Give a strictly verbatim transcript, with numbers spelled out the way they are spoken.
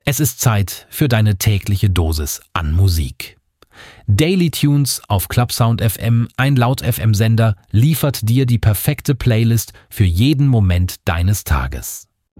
Es ist Zeit für deine tägliche Dosis an Musik. Daily Tunes auf Clubsound F M, ein Laut-F M-Sender, liefert dir die perfekte Playlist für jeden Moment deines Tages.